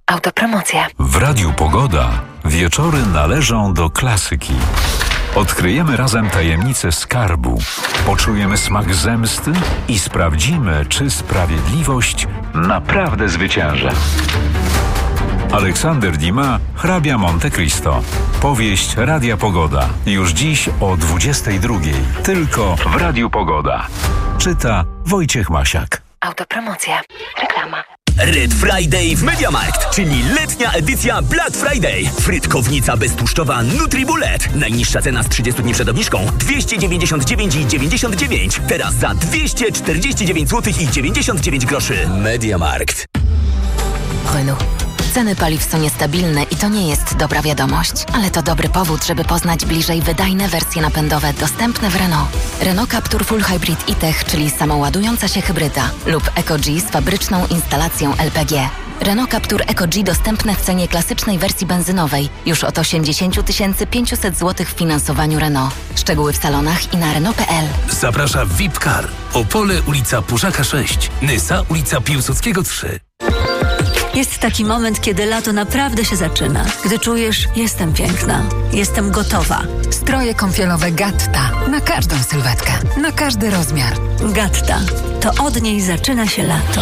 Autopromocja. W Radiu Pogoda wieczory należą do klasyki. Odkryjemy razem tajemnicę skarbu, poczujemy smak zemsty i sprawdzimy, czy sprawiedliwość naprawdę zwycięża. Aleksander Dumas, Hrabia Monte Cristo. Powieść Radia Pogoda. Już dziś o 22:00. Tylko w Radiu Pogoda. Czyta Wojciech Masiak. Autopromocja. Reklama. Red Friday w MediaMarkt, czyli letnia edycja Black Friday. Frytkownica beztłuszczowa NutriBullet. Najniższa cena z 30 dni przed obniżką 299,99. Teraz za 249 zł i 99 groszy. MediaMarkt. Renault. Ceny paliw są niestabilne i to nie jest dobra wiadomość, ale to dobry powód, żeby poznać bliżej wydajne wersje napędowe dostępne w Renault. Renault Captur Full Hybrid e-Tech, czyli samoładująca się hybryda, lub EcoG z fabryczną instalacją LPG. Renault Captur EcoG dostępne w cenie klasycznej wersji benzynowej już od 80 500 zł w finansowaniu Renault. Szczegóły w salonach i na Renault.pl. Zaprasza VIP Car. Opole, ulica Pużaka 6. Nysa, ulica Piłsudskiego 3. Jest taki moment, kiedy lato naprawdę się zaczyna. Gdy czujesz, jestem piękna, jestem gotowa. Stroje kąpielowe Gatta. Na każdą sylwetkę, na każdy rozmiar. Gatta. To od niej zaczyna się lato.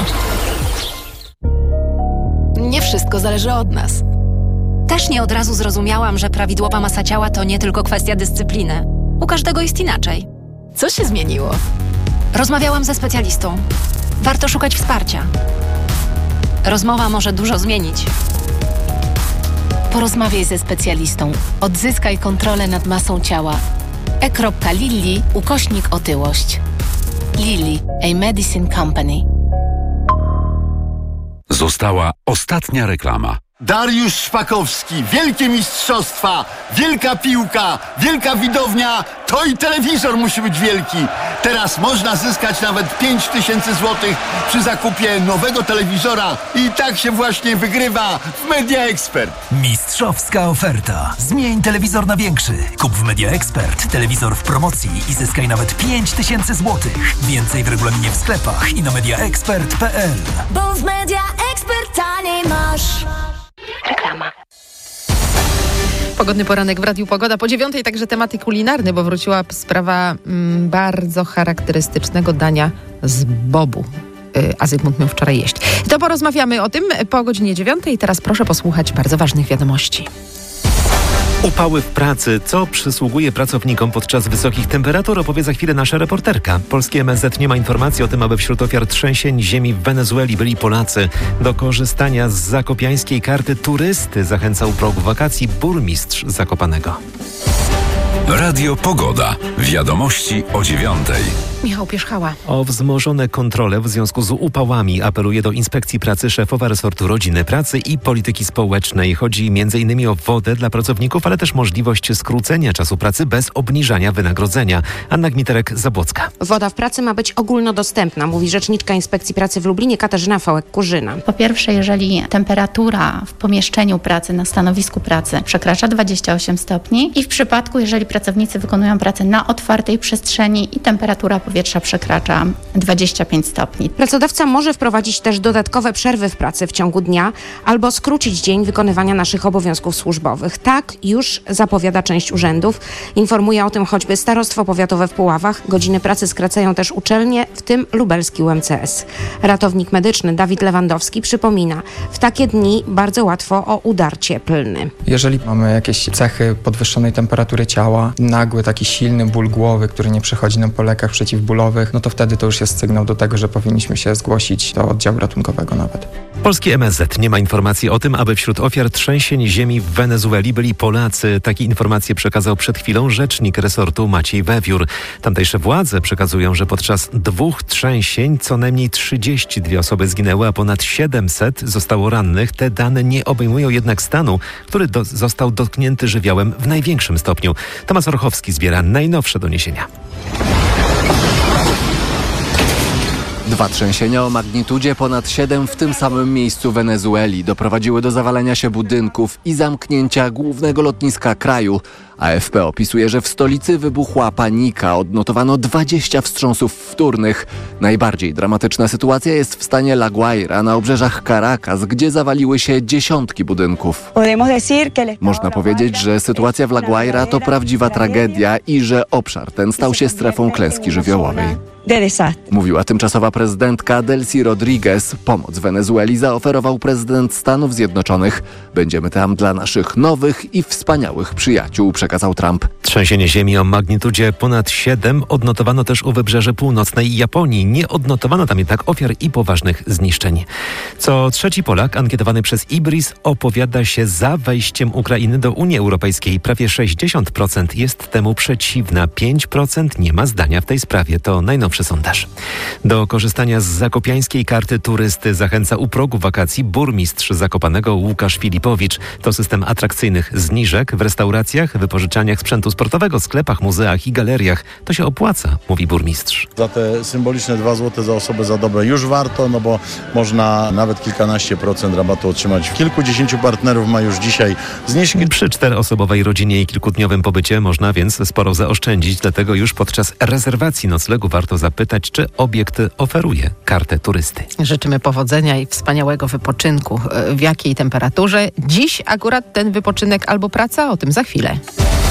Nie wszystko zależy od nas. Też nie od razu zrozumiałam, że prawidłowa masa ciała to nie tylko kwestia dyscypliny. U każdego jest inaczej. Co się zmieniło? Rozmawiałam ze specjalistą. Warto szukać wsparcia. Rozmowa może dużo zmienić. Porozmawiaj ze specjalistą. Odzyskaj kontrolę nad masą ciała. e.lilly/otyłość. Lilly, a medicine company. Została ostatnia reklama. Dariusz Szpakowski, wielkie mistrzostwa, wielka piłka, wielka widownia, to i telewizor musi być wielki. Teraz można zyskać nawet 5000 zł przy zakupie nowego telewizora i tak się właśnie wygrywa w Media Expert. Mistrzowska oferta. Zmień telewizor na większy. Kup w Media Expert telewizor w promocji i zyskaj nawet 5000 zł. Więcej w regulaminie w sklepach i na mediaexpert.pl. Bo w Media Expert taniej masz. Reklama. Pogodny poranek w Radiu Pogoda. Po 9:00 także tematy kulinarne, bo wróciła sprawa bardzo charakterystycznego dania z bobu. A Zygmunt miał wczoraj jeść. To porozmawiamy o tym po godzinie 9:00. Teraz proszę posłuchać bardzo ważnych wiadomości. Upały w pracy. Co przysługuje pracownikom podczas wysokich temperatur, opowie za chwilę nasza reporterka. Polskie MSZ nie ma informacji o tym, aby wśród ofiar trzęsień ziemi w Wenezueli byli Polacy. Do korzystania z zakopiańskiej karty turysty zachęcał w roku wakacji burmistrz Zakopanego. Radio Pogoda. Wiadomości o 9:00. Michał Pierzchała. O wzmożone kontrole w związku z upałami apeluje do Inspekcji Pracy szefowa resortu Rodziny, Pracy i Polityki Społecznej. Chodzi m.in. o wodę dla pracowników, ale też możliwość skrócenia czasu pracy bez obniżania wynagrodzenia. Anna Gmiterek-Zabłocka. Woda w pracy ma być ogólnodostępna, mówi rzeczniczka Inspekcji Pracy w Lublinie Katarzyna Fałek-Kurzyna. Po pierwsze, jeżeli temperatura w pomieszczeniu pracy, na stanowisku pracy przekracza 28 stopni i w przypadku, jeżeli pracownicy wykonują pracę na otwartej przestrzeni i temperatura powietrza przekracza 25 stopni. Pracodawca może wprowadzić też dodatkowe przerwy w pracy w ciągu dnia albo skrócić dzień wykonywania naszych obowiązków służbowych. Tak już zapowiada część urzędów. Informuje o tym choćby Starostwo Powiatowe w Puławach. Godziny pracy skracają też uczelnie, w tym lubelski UMCS. Ratownik medyczny Dawid Lewandowski przypomina, w takie dni bardzo łatwo o udar cieplny. Jeżeli mamy jakieś cechy podwyższonej temperatury ciała, nagły taki silny ból głowy, który nie przechodzi nam po lekach przeciwbólowych, no to wtedy to już jest sygnał do tego, że powinniśmy się zgłosić do oddziału ratunkowego nawet. Polski MSZ nie ma informacji o tym, aby wśród ofiar trzęsień ziemi w Wenezueli byli Polacy. Takie informacje przekazał przed chwilą rzecznik resortu Maciej Wewiór. Tamtejsze władze przekazują, że podczas 2 trzęsień co najmniej 32 osoby zginęły, a ponad 700 zostało rannych. Te dane nie obejmują jednak stanu, który został dotknięty żywiołem w największym stopniu. Tomasz Orchowski zbiera najnowsze doniesienia. 2 trzęsienia o magnitudzie ponad 7 w tym samym miejscu Wenezueli doprowadziły do zawalenia się budynków i zamknięcia głównego lotniska kraju. AFP opisuje, że w stolicy wybuchła panika, odnotowano 20 wstrząsów wtórnych. Najbardziej dramatyczna sytuacja jest w stanie La Guaira na obrzeżach Caracas, gdzie zawaliły się dziesiątki budynków. Można powiedzieć, że sytuacja w La Guaira to prawdziwa tragedia i że obszar ten stał się strefą klęski żywiołowej. Mówiła tymczasowa prezydentka Delcy Rodriguez. Pomoc Wenezueli zaoferował prezydent Stanów Zjednoczonych. Będziemy tam dla naszych nowych i wspaniałych przyjaciół, przekazał Trump. Trzęsienie ziemi o magnitudzie ponad 7 odnotowano też u wybrzeży północnej Japonii. Nie odnotowano tam jednak ofiar i poważnych zniszczeń. Co trzeci Polak ankietowany przez Ibris opowiada się za wejściem Ukrainy do Unii Europejskiej. Prawie 60% jest temu przeciwna. 5% nie ma zdania w tej sprawie. To najnowszy sondaż. Do korzystania z zakopiańskiej karty turysty zachęca u progu wakacji burmistrz Zakopanego Łukasz Filipowicz. To system atrakcyjnych zniżek w restauracjach, wypożyczalniach sprzętu sportowego, sklepach, muzeach i galeriach. To się opłaca, mówi burmistrz. Za te symboliczne 2 zł za osobę za dobę już warto, no bo można nawet kilkanaście procent rabatu otrzymać. Kilkudziesięciu partnerów ma już dzisiaj zniżki. Przy 4-osobowej rodzinie i kilkudniowym pobycie można więc sporo zaoszczędzić, dlatego już podczas rezerwacji noclegu warto zapytać, czy obiekt oferuje kartę turysty. Życzymy powodzenia i wspaniałego wypoczynku. W jakiej temperaturze? Dziś akurat ten wypoczynek albo praca? O tym za chwilę.